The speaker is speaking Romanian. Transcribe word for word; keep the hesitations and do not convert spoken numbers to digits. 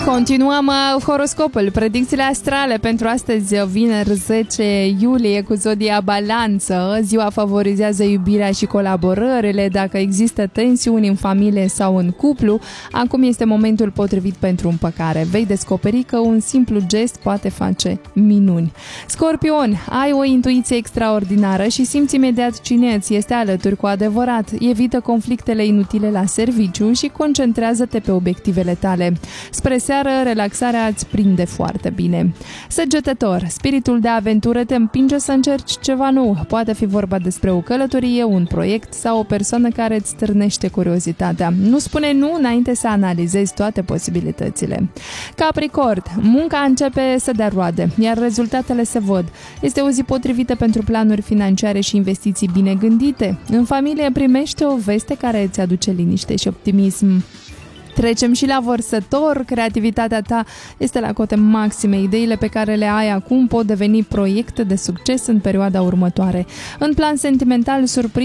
Continuăm uh, horoscopul, predicțiile astrale pentru astăzi, vineri zece iulie, cu zodia Balanță. Ziua favorizează iubirea și colaborările. Dacă există tensiuni în familie sau în cuplu, acum este momentul potrivit pentru împăcare. Vei descoperi că un simplu gest poate face minuni. Scorpion, ai o intuiție extraordinară și simți imediat cine îți este alături cu adevărat. Evită conflictele inutile la serviciu și concentrează-te pe obiectivele tale. Spre seară, relaxarea îți prinde foarte bine. Săgetător, spiritul de aventură te împinge să încerci ceva nou. Poate fi vorba despre o călătorie, un proiect sau o persoană care îți stârnește curiozitatea. Nu spune nu înainte să analizezi toate posibilitățile. Capricorn, munca începe să dea roade, iar rezultatele se văd. Este o zi potrivită pentru planuri financiare și investiții bine gândite. În familie primește o veste care îți aduce liniște și optimism. Trecem și la Vărsător. Creativitatea ta este la cote maxime. Ideile pe care le ai acum pot deveni proiecte de succes în perioada următoare. În plan sentimental, surpriză